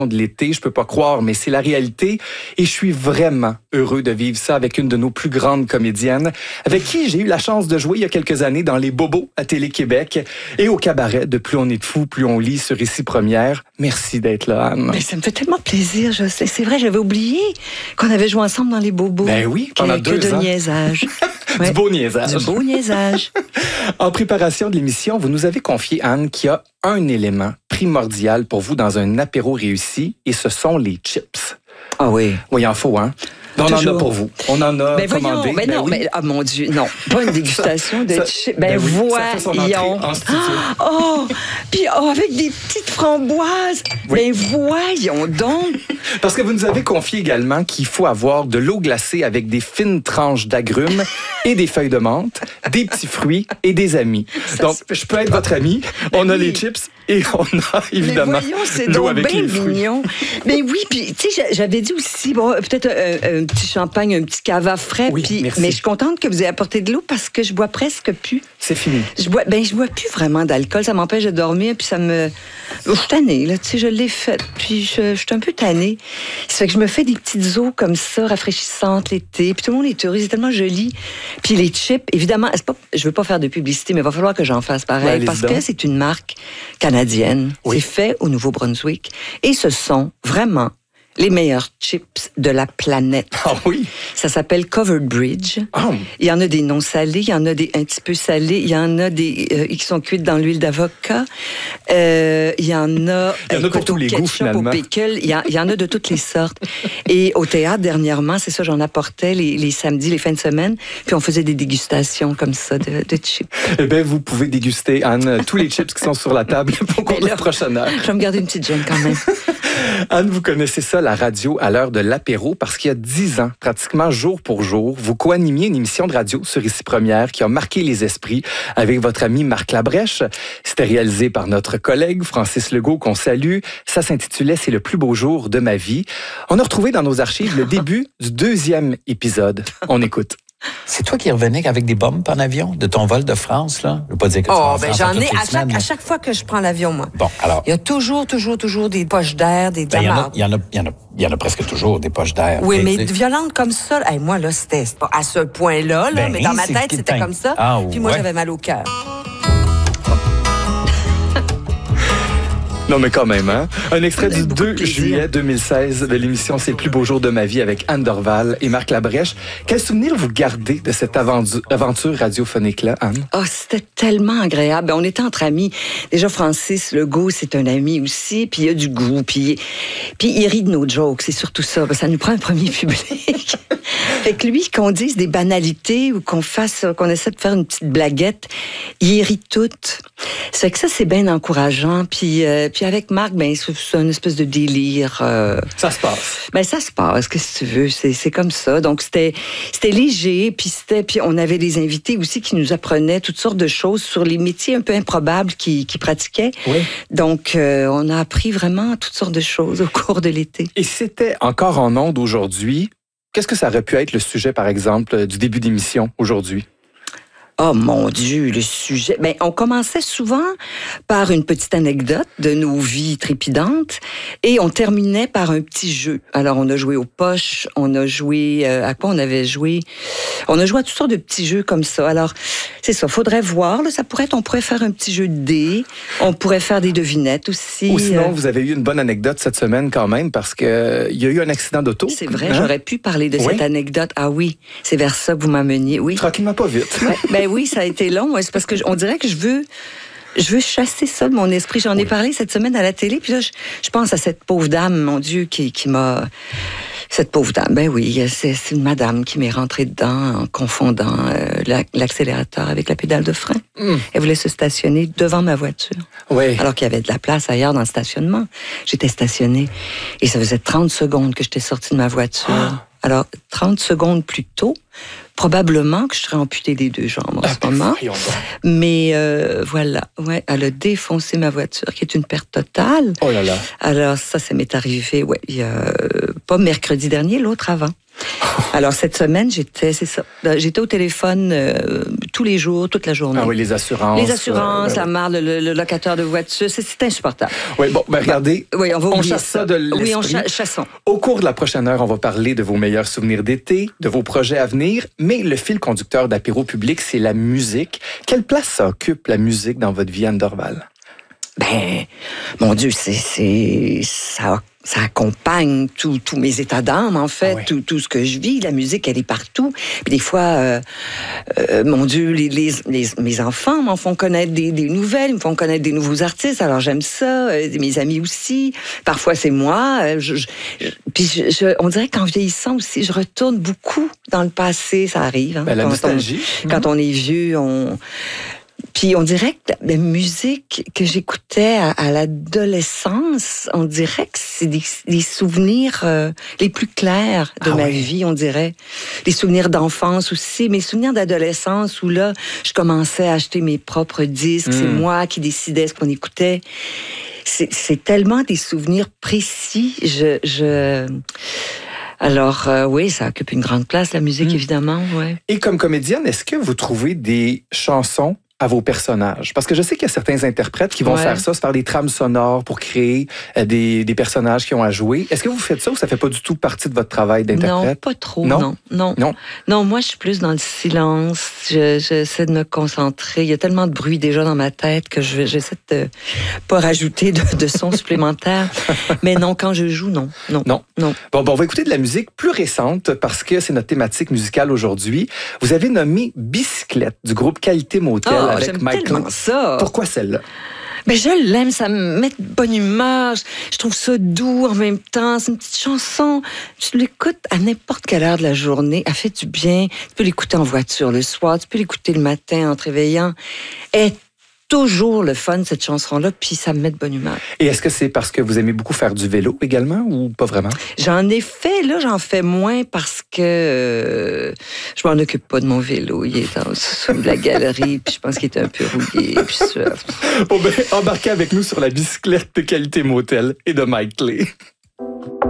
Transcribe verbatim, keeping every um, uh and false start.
de l'été, je peux pas croire, mais c'est la réalité. Et je suis vraiment heureux de vivre ça avec une de nos plus grandes comédiennes, avec qui j'ai eu la chance de jouer il y a quelques années dans Les Bobos à Télé-Québec et au cabaret de Plus on est de fou, plus on lit sur Ici Première. Merci d'être là, Anne. Mais ça me fait tellement plaisir. Je sais. C'est vrai, j'avais oublié qu'on avait joué ensemble dans Les Bobos. Ben oui, pendant que, deux que de ans. niaisage. Ouais. Du beau niaisage. Du beau niaisage. En préparation de l'émission, vous nous avez confié, Anne, qu'il y a un élément primordial pour vous dans un apéro réussi, et ce sont les chips. Ah oui. Oui, il en faut, hein? On Toujours. en a pour vous. On en a ben commandé. Voyons, ben non, oui. ben, ah mon Dieu, non. Pas une dégustation de chips. Ben, ben oui, voyons. Oh, puis oh, avec des petites framboises. Oui. Ben voyons donc. Parce que vous nous avez confié également qu'il faut avoir de l'eau glacée avec des fines tranches d'agrumes et des feuilles de menthe, des petits fruits et des amis. Ça, donc, je peux être pas. votre ami. On ben a oui. les chips et on a évidemment mais voyons, c'est l'eau donc avec bien les fruits. Mignon. Mais oui, puis tu sais, j'avais dit aussi, bon, peut-être un, un petit champagne, un petit cava frais. Oui, puis, merci. Mais je suis contente que vous ayez apporté de l'eau parce que je bois presque plus. C'est fini. Je bois, ben, je bois plus vraiment d'alcool. Ça m'empêche de dormir, puis ça me... Je suis tannée, là, tu sais, je l'ai fait. Puis je, je suis un peu tannée. Ça fait que je me fais des petites eaux comme ça, rafraîchissantes l'été. Puis tout le monde est heureux, c'est tellement joli. Puis les chips, évidemment, c'est pas, je veux pas faire de publicité, mais il va falloir que j'en fasse pareil. Ouais, parce que c'est une marque canadienne. Oui. C'est fait au Nouveau-Brunswick. Et ce sont vraiment les meilleurs chips de la planète. Ah oui? Ça s'appelle Covered Bridge. Oh. Il y en a des non salés, il y en a des un petit peu salés, il y en a des euh, qui sont cuites dans l'huile d'avocat. Euh, il y en a... Il y en a pour tous les goûts, finalement. Au pickle, il y, a, il y en a de toutes les sortes. Et au théâtre, dernièrement, c'est ça, j'en apportais les, les samedis, les fins de semaine, puis on faisait des dégustations comme ça de, de chips. Eh bien, vous pouvez déguster, Anne, tous les chips qui sont sur la table pour cours de la prochaine heure. Je vais me garder une petite gêne quand même. Anne, vous connaissez ça, la radio à l'heure de l'apéro, parce qu'il y a dix ans, pratiquement jour pour jour, vous co-animiez une émission de radio sur Ici Première qui a marqué les esprits avec votre ami Marc Labrèche. C'était réalisé par notre collègue Francis Legault, qu'on salue. Ça s'intitulait « C'est le plus beau jour de ma vie ». On a retrouvé dans nos archives le début du deuxième épisode. On écoute. C'est toi qui revenais avec des bombes en avion de ton vol de France, là? Je veux pas dire que tu oh, vas en ben France j'en ai à semaines, chaque, à chaque fois que je prends l'avion, moi. Bon, alors. Il y a toujours, toujours, toujours des poches d'air, des ben, diamants. Il y en a, il y en a, il y en a presque toujours des poches d'air. Oui, okay, mais violentes comme ça. Hey, moi, là, c'était pas à ce point-là, là, ben, mais dans ma tête, c'était comme ça. Ah, puis moi, ouais. j'avais mal au cœur. Non, mais quand même, hein? Un extrait du deux juillet deux mille seize de l'émission C'est le plus beau jour de ma vie avec Anne Dorval et Marc Labrèche. Quel souvenir vous gardez de cette aventure, aventure radiophonique-là, Anne? Oh, c'était tellement agréable. On était entre amis. Déjà, Francis Legault, c'est un ami aussi, puis il a du goût, puis, puis il rit de nos jokes, c'est surtout ça. Ça nous prend un premier public. Fait que lui, qu'on dise des banalités ou qu'on fasse, qu'on essaie de faire une petite blaguette, il rit toutes. Ça fait que ça, c'est bien encourageant. Puis, euh, puis avec Marc, ben, c'est une espèce de délire. Euh... Ça se passe. Ben, ça se passe, qu'est-ce que tu veux. C'est, c'est comme ça. Donc, c'était, c'était léger. Puis, c'était, puis on avait des invités aussi qui nous apprenaient toutes sortes de choses sur les métiers un peu improbables qu'ils, qu'ils pratiquaient. Oui. Donc, euh, on a appris vraiment toutes sortes de choses au cours de l'été. Et si c'était encore en ondes aujourd'hui, qu'est-ce que ça aurait pu être le sujet, par exemple, du début d'émission aujourd'hui? Oh mon Dieu, le sujet. Ben, on commençait souvent par une petite anecdote de nos vies trépidantes et on terminait par un petit jeu. Alors, on a joué aux poches, on a joué... Euh, à quoi on avait joué? On a joué à toutes sortes de petits jeux comme ça. Alors, c'est ça, faudrait voir. Là, ça pourrait être, on pourrait faire un petit jeu de dés, on pourrait faire des devinettes aussi. Ou sinon, euh... vous avez eu une bonne anecdote cette semaine quand même parce qu'il euh, y a eu un accident d'auto. C'est vrai, hein? J'aurais pu parler de oui? cette anecdote. Ah oui, c'est vers ça que vous m'ameniez. Oui. Tranquillement, pas vite. Ouais, ben oui, ça a été long. C'est parce que on dirait que je veux, je veux chasser ça de mon esprit. J'en ai oui. parlé cette semaine à la télé, puis là, je, je pense à cette pauvre dame, mon Dieu, qui, qui m'a... Cette pauvre dame, ben oui, c'est, c'est une madame qui m'est rentrée dedans en confondant euh, l'accélérateur avec la pédale de frein. Mm. Elle voulait se stationner devant ma voiture. Oui. Alors qu'il y avait de la place ailleurs dans le stationnement. J'étais stationnée et ça faisait trente secondes que j'étais sortie de ma voiture. Ah. Alors, trente secondes plus tôt, probablement que je serais amputée des deux jambes en ah, ce moment. Mais euh, voilà, ouais, elle a défoncé ma voiture, qui est une perte totale. Oh là là. Alors ça, ça m'est arrivé, ouais, il y a, pas mercredi dernier, l'autre avant. Alors, cette semaine, j'étais, c'est ça, j'étais au téléphone euh, tous les jours, toute la journée. Ah oui, les assurances. Les assurances, euh, la marre, le, le locataire de voiture, c'est, c'est insupportable. Oui, bon, ben regardez, bah, oui, on, va on oublier chasse ça, ça de l'esprit. Oui, on cha- chassons. Au cours de la prochaine heure, on va parler de vos meilleurs souvenirs d'été, de vos projets à venir, mais le fil conducteur d'Apéro Public, c'est la musique. Quelle place ça occupe, la musique, dans votre vie, Anne Dorval? Ben, mon Dieu, c'est, c'est, ça, ça accompagne tous mes états d'âme, en fait, ah ouais. tout, tout ce que je vis. La musique, elle est partout. Puis des fois, euh, euh, mon Dieu, les, les, les, mes enfants m'en font connaître des, des nouvelles, ils me font connaître des nouveaux artistes, alors j'aime ça. Euh, mes amis aussi. Parfois, c'est moi. Euh, je, je, puis je, je, on dirait qu'en vieillissant aussi, je retourne beaucoup dans le passé, ça arrive. Hein, ben, la quand nostalgie. On, quand on est vieux, on... Puis on dirait que la musique que j'écoutais à, à l'adolescence, on dirait que c'est des, des souvenirs euh, les plus clairs de ah ma oui. vie, on dirait. Des souvenirs d'enfance aussi, mes souvenirs d'adolescence où là, je commençais à acheter mes propres disques, mmh. c'est moi qui décidais ce qu'on écoutait. C'est, c'est tellement des souvenirs précis. Je... je... Alors, euh, oui, ça occupe une grande place, la musique, mmh. évidemment. Ouais. Et comme comédienne, est-ce que vous trouvez des chansons à vos personnages? Parce que je sais qu'il y a certains interprètes qui vont ouais. faire ça, se faire des trames sonores pour créer euh, des, des personnages qui ont à jouer. Est-ce que vous faites ça ou ça fait pas du tout partie de votre travail d'interprète? Non, pas trop, non. Non, non. non. non moi, je suis plus dans le silence. Je, j'essaie de me concentrer. Il y a tellement de bruit déjà dans ma tête que je, j'essaie de pas rajouter de, de sons supplémentaires. Mais non, quand je joue, non. Non. Non. non. Bon, bon, on va écouter de la musique plus récente parce que c'est notre thématique musicale aujourd'hui. Vous avez nommé Bicyclette du groupe Qualité Motel. Oh, avec j'aime Mike tellement ça. Pourquoi celle-là? Ben, je l'aime, ça me met de bonne humeur. Je trouve ça doux en même temps. C'est une petite chanson. Tu l'écoutes à n'importe quelle heure de la journée. Elle fait du bien. Tu peux l'écouter en voiture le soir. Tu peux l'écouter le matin en te réveillant. Elle est toujours le fun, cette chanson-là, puis ça me met de bonne humeur. Et est-ce que c'est parce que vous aimez beaucoup faire du vélo également ou pas vraiment? J'en ai fait, là, j'en fais moins parce que euh, je m'en occupe pas de mon vélo. Il est en dessous de la galerie, puis je pense qu'il est un peu rouillé. Puis ça... Bon, ben, embarquez avec nous sur la bicyclette de Qualité Motel et de Mike Clay.